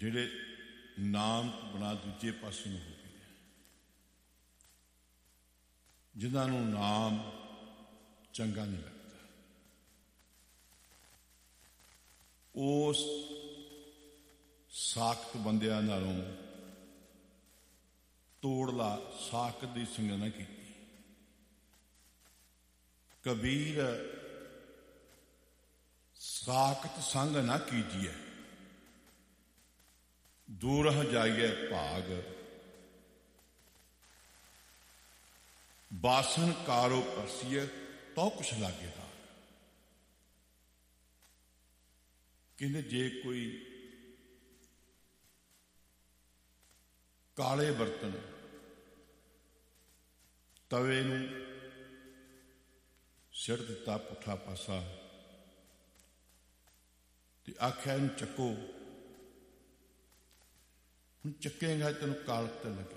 ਜਿਹੜੇ ਨਾਮ ਤੋਂ ਬਿਨਾਂ ਦੂਜੇ ਪਾਸੇ ਨੂੰ ਹੋ ਗਏ, ਜਿਨ੍ਹਾਂ ਨੂੰ ਨਾਮ ਚੰਗਾ ਨਹੀਂ ਲੱਗਦਾ, ਉਸ ਸਾਖਤ ਬੰਦਿਆਂ ਨਾਲੋਂ ਤੋੜਲਾ ਸਾਖਤ ਦੀ ਸੰਗਤ ਨਾ ਕੀਤੀ। ਕਬੀਰ ਸਾਖਤ ਸੰਗ ਨਾ ਕੀਜੀਏ, ਦੂਰ ਜਾਈਏ ਭਾਗ, ਬਾਸਨ ਕਾਰੋ ਪਰਸੀਏ ਤੋ ਕੁਛ ਲਾਗੇ ਦਾ। ਕਹਿੰਦੇ ਜੇ ਕੋਈ ਕਾਲੇ ਬਰਤਨ ਤਵੇ ਨੂੰ ਸਿੱਟ ਦਿੱਤਾ ਪੁੱਠਾ ਪਾਸਾ ਤੇ ਆਖਿਆ ਇਹਨੂੰ ਚੱਕੋ, ਹੁਣ ਚੱਕੇਗਾ ਤੈਨੂੰ ਕਾਲਖ ਤਾਂ ਲੱਗੇਗੀ।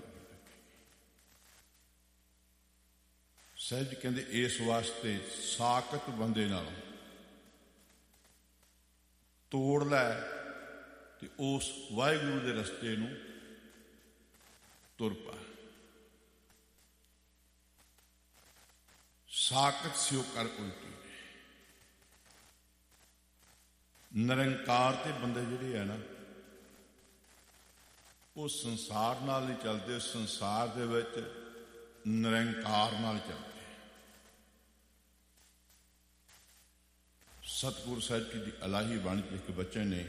ਸਹਿਜ ਕਹਿੰਦੇ ਇਸ ਵਾਸਤੇ ਸਾਖਤ ਬੰਦੇ ਨਾਲ ਤੋੜ ਲੈ ਤੇ ਉਸ ਵਾਹਿਗੁਰੂ ਦੇ ਰਸਤੇ ਨੂੰ ਤੁਰ ਪਾ। ਸਾਖਤ ਸਿਓ ਕਰ ਉਲਟੀ। ਨਿਰੰਕਾਰ ਤੇ ਬੰਦੇ ਜਿਹੜੇ ਆ ਨਾ, ਉਹ ਸੰਸਾਰ ਨਾਲ ਨਹੀਂ ਚੱਲਦੇ, ਸੰਸਾਰ ਦੇ ਵਿੱਚ ਨਿਰੰਕਾਰ ਨਾਲ ਚੱਲਦੇ। ਸਤਿਗੁਰੂ ਸਾਹਿਬ ਜੀ ਦੀ ਇਲਾਹੀ ਬਾਣੀ ਚ ਇੱਕ ਬਚਨ ਨੇ,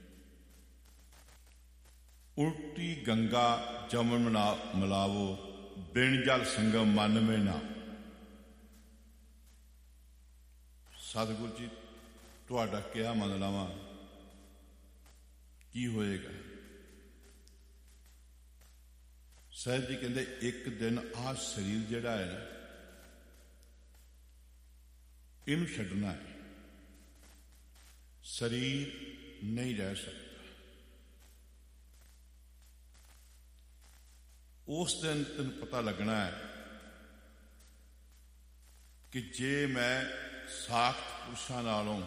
ਉਲਟੀ ਗੰਗਾ ਜਮਨ ਮਿਲਾਵੋ, ਬਿਨ ਜਲ ਸੰਗਮ ਮਨ ਮੇ ਨਾ। ਸਤਿਗੁਰੂ ਜੀ ਤੁਹਾਡਾ ਕਿਹਾ ਮੰਨ ਲਵਾਂ, ਕੀ ਹੋਏਗਾ? ਸਾਹਿਬ ਜੀ ਕਹਿੰਦੇ ਇੱਕ ਦਿਨ ਆਹ ਸਰੀਰ ਜਿਹੜਾ ਹੈ ਨਾ, ਇਹਨੂੰ ਛੱਡਣਾ ਹੈ। ਸਰੀਰ ਨਹੀਂ ਰਹਿ ਸਕਦਾ। ਉਸ ਦਿਨ ਤੈਨੂੰ ਪਤਾ ਲੱਗਣਾ ਹੈ ਕਿ ਜੇ ਮੈਂ ਸਾਖਤ ਪੁਰਸ਼ਾਂ ਨਾਲੋਂ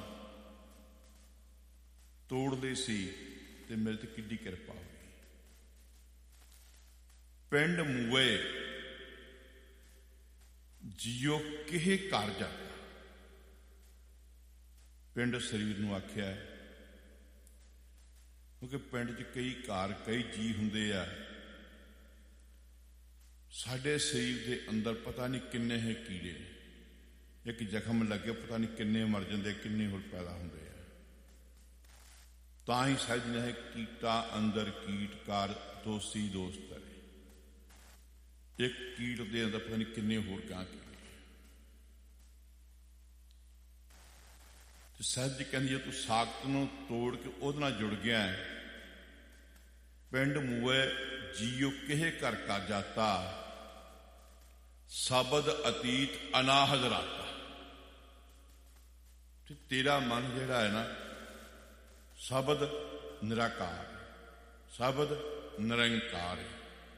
ਤੋੜ ਲਈ ਸੀ ਤੇ ਮੇਰੇ ਤੇ ਕਿੱਡੀ ਕਿਰਪਾ ਹੋਈ। ਪਿੰਡ ਮੂਏ ਜਿਉ ਕਿਹੇ ਘਰ ਜਾਤਾ। ਪਿੰਡ ਸਰੀਰ ਨੂੰ ਆਖਿਆ, ਕਿਉਂਕਿ ਪਿੰਡ 'ਚ ਕਈ ਘਰ ਕਈ ਜੀਅ ਹੁੰਦੇ ਆ। ਸਾਡੇ ਸਰੀਰ ਦੇ ਅੰਦਰ ਪਤਾ ਨਹੀਂ ਕਿੰਨੇ ਹੀ ਕੀੜੇ ਨੇ, ਇੱਕ ਜ਼ਖਮ ਲੱਗੇ ਪਤਾ ਨਹੀਂ ਕਿੰਨੇ ਮਰ ਜਾਂਦੇ, ਕਿੰਨੇ ਹੋਰ ਪੈਦਾ ਹੁੰਦੇ ਆ। ਤਾਂ ਹੀ ਸਹਿਜਣਾ ਹੈ ਕੀਟਾ ਅੰਦਰ ਕੀਟਕਾਰ ਦੋਸੀ ਦੋਸਤ ਕਰੇ। ਇੱਕ ਕੀਟ ਦੇ ਅੰਦਰ ਪਤਾ ਨਹੀਂ ਕਿੰਨੇ ਹੋਰ ਕਾਂ ਕੀੜੇ। ਤੇ ਸਹਿਜ ਜੀ ਕਹਿੰਦੀ, ਜੇ ਤੂੰ ਸਾਖਤ ਨੂੰ ਤੋੜ ਕੇ ਉਹਦੇ ਨਾਲ ਜੁੜ ਗਿਆ ਹੈ, ਪਿੰਡ ਮੂਏ ਜੀਓ ਕਿਹੇ ਘਰ ਕਾ ਜਾਤਾ, ਸ਼ਬਦ ਅਤੀਤ ਅਨਾਹਦ ਰਾਤਾ। ਤੇ ਤੇਰਾ ਮਨ ਜਿਹੜਾ ਹੈ ਨਾ, ਸ਼ਬਦ ਨਿਰਾਕਾਰ, ਸ਼ਬਦ ਨਿਰੰਕਾਰ ਹੈ।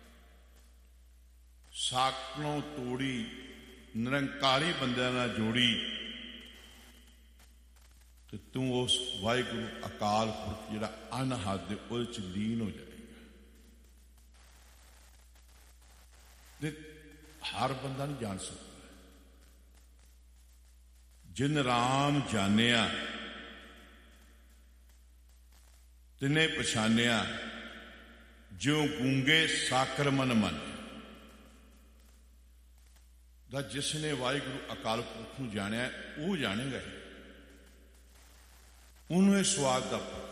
ਸਾਖਤ ਨੂੰ ਤੋੜੀ, ਨਿਰੰਕਾਰੀ ਬੰਦਿਆਂ ਨਾਲ ਜੋੜੀ, ਤੇ ਤੂੰ ਉਸ ਵਾਹਿਗੁਰੂ ਅਕਾਲ ਪੁਰਖ ਜਿਹੜਾ ਅਨਹਦ ਦੇ ਉਹਦੇ ਚ ਲੀਨ ਹੋ ਜਾਏਗਾ। ਤੇ ਹਰ ਬੰਦਾ ਨਹੀਂ ਜਾਣ ਸਕਦਾ। ਜਿਨ ਰਾਮ ਜਾਣਿਆ ਤਿਨੇ ਪਛਾਨਿਆ, ਜਿਉ ਗੂੰਗੇ ਸਾਕਰ ਮਨ ਮਨ। ਦਾ ਜਿਸ ਨੇ ਵਾਹਿਗੁਰੂ ਅਕਾਲ ਪੁਰਖ ਨੂੰ ਜਾਣਿਆ, ਉਹ ਜਾਣੇਗਾ। ਉਹਨੂੰ ਇਹ ਸਵਾਦ ਦਾ ਪਤਾ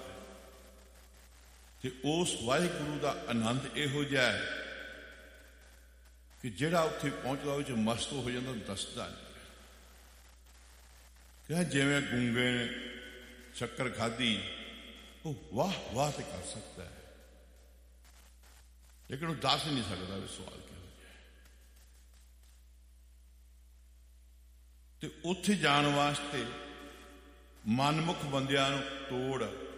ਤੇ ਉਸ ਵਾਹਿਗੁਰੂ ਦਾ ਆਨੰਦ ਇਹੋ ਜਿਹਾ ਹੈ ਕਿ ਜਿਹੜਾ ਉੱਥੇ ਪਹੁੰਚਦਾ ਉਹ 'ਚ ਮਸਤ ਹੋ ਜਾਂਦਾ, ਦੱਸਦਾ ਨਹੀਂ। ਕਿ ਜਿਵੇਂ ਗੂੰਗੇ ਨੇ ਸ਼ੱਕਰ ਖਾਧੀ, ਉਹ ਵਾਹ ਵਾਹ ਤੇ ਕਰ ਸਕਦਾ ਹੈ, ਲੇਕਿਨ ਉਹ ਦੱਸ ਨਹੀਂ ਸਕਦਾ ਵੀ ਸਵਾਲ ਕਿਹੋ ਜਿਹਾ। ਤੇ ਉੱਥੇ ਜਾਣ ਵਾਸਤੇ ਮਨਮੁਖ ਬੰਦਿਆਂ ਨੂੰ ਤੋੜ